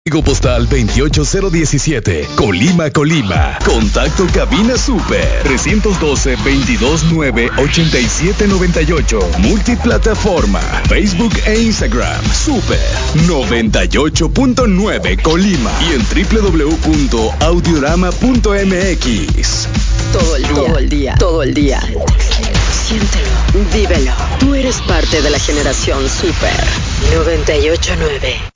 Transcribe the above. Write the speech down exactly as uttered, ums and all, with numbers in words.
Código postal veintiocho cero diecisiete, Colima, Colima. Contacto cabina super trescientos doce, veintidós nueve, ochenta y siete noventa y ocho. Multiplataforma, Facebook e Instagram. Super noventa y ocho punto nueve Colima y en doble u doble u doble u punto audiorama punto m x. Todo el día, todo el día, todo el día. Siéntelo, vívelo. Tú eres parte de la generación Super noventa y ocho punto nueve.